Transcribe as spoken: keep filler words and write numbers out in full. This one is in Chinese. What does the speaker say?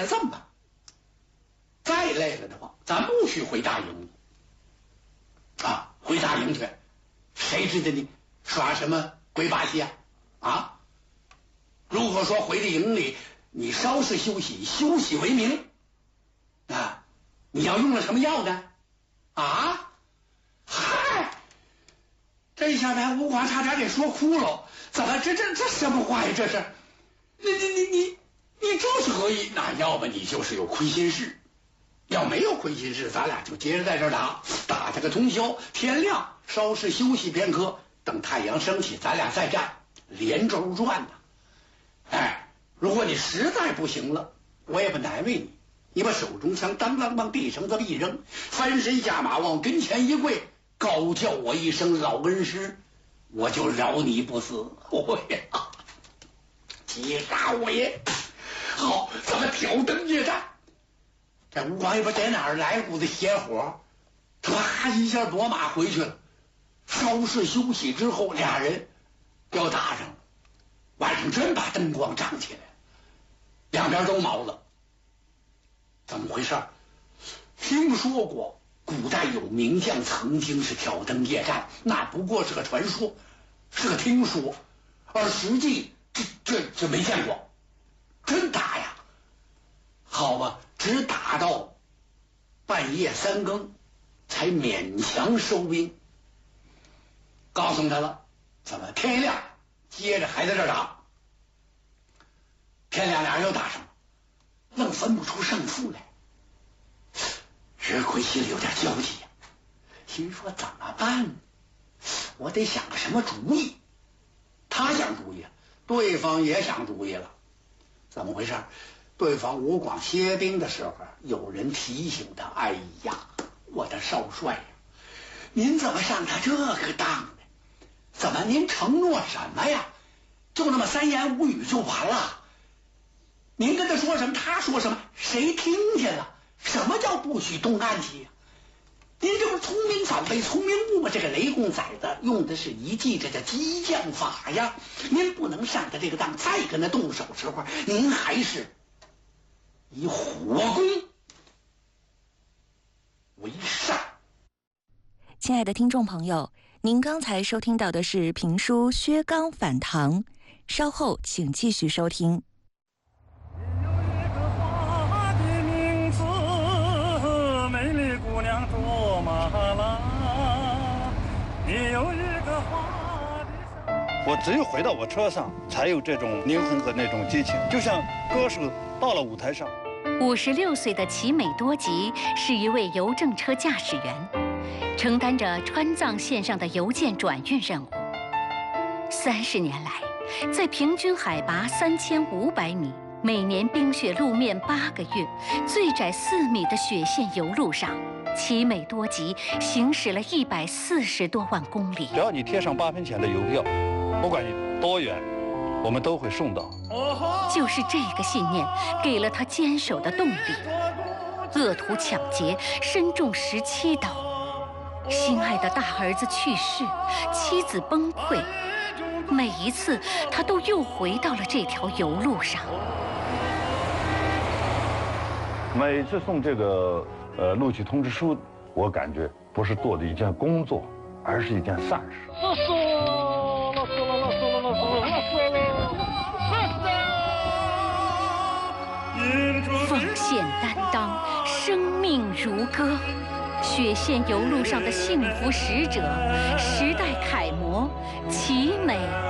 了这么办，再累了的话，咱不许回大营啊，回大营去，谁知道你耍什么鬼把戏啊？啊！如果说回到营里，你稍事休息，休息为名啊，你要用了什么药呢？啊！嗨，这下把吴广差点给说哭了。怎么这这这什么话呀？这是，你你你你你这是何意？那要么你就是有亏心事，要没有亏心事，咱俩就接着在这儿打，打他个通宵，天亮稍事休息片刻，等太阳升起，咱俩再战，连轴转呢。哎，如果你实在不行了，我也不难为你，你把手中枪当啷往地上这么一扔，翻身下马往跟前一跪，高叫我一声老恩师，我就饶你不死。我呀，击杀我也好，咱们挑灯夜战。这吴广也不在哪儿来股子邪火，啪一下夺马回去了。稍事休息之后，俩人要打上了。晚上真把灯光涨起来，两边都毛了。怎么回事？听说过古代有名将曾经是挑灯夜战，那不过是个传说，是个听说，而实际这这这没见过，真打呀！好吧，只打到半夜三更，才勉强收兵。告诉他了，怎么天亮接着还在这儿打？天亮俩人又打上了，愣分不出胜负来。日魁心里有点焦急呀、啊，心说怎么办？我得想个什么主意。他想主意，对方也想主意了。怎么回事？对方吴广歇兵的时候，有人提醒他：“哎呀，我的少帅呀，您怎么上他这个当呢？怎么您承诺什么呀？就那么三言五语就完了？您跟他说什么，他说什么，谁听见了？什么叫不许动暗器呀？您这不是聪明反被聪明误吗？这个雷公崽子用的是一计这叫激将法呀！您不能上他这个当，再跟他动手时候，您还是以火攻为上。” 亲爱的听众朋友，您刚才收听到的是评书《薛刚反唐》，稍后请继续收听。 有一个花的名字，美丽姑娘卓玛拉。你有一个花的。我只有回到我车上，才有这种灵魂和那种激情，就像歌手到了舞台上。 五十六岁的齐美多吉是一位邮政车驾驶员，承担着川藏线上的邮件转运任务。三十年来，在平均海拔三千五百米、每年冰雪路面八个月、最窄四米的雪线邮路上，齐美多吉行驶了一百四十多万公里。 只要你贴上八分钱的邮票，不管你多远，我们都会送到。 就是这个信念，给了他坚守的动力。恶徒抢劫，身中十七刀。心爱的大儿子去世，妻子崩溃，每一次他都又回到了这条邮路上。 每次送这个呃录取通知书，我感觉不是做的一件工作，而是一件善事。 奉献担当，生命如歌。雪线邮路上的幸福使者，时代楷模，齐美